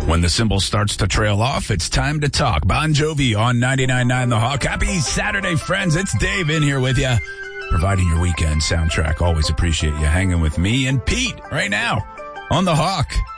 When the symbol starts to trail off, it's time to talk. Bon Jovi on 99.9 The Hawk. Happy Saturday, friends. It's Dave in here with you, providing your weekend soundtrack. Always appreciate you hanging with me and Pete right now on The Hawk.